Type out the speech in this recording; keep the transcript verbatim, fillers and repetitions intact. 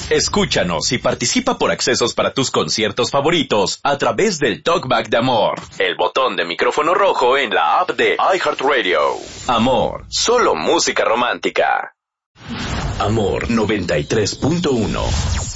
Escúchanos y participa por accesos para tus conciertos favoritos a través del Talkback de Amor, el botón de micrófono rojo en la app de iHeartRadio. Amor, solo música romántica. Amor noventa y tres punto uno.